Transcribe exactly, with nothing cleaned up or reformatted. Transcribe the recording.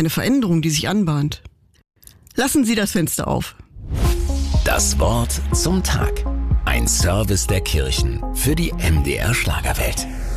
Eine Veränderung, die sich anbahnt. Lassen Sie das Fenster auf. Das Wort zum Tag. Ein Service der Kirchen für die M D R Schlagerwelt.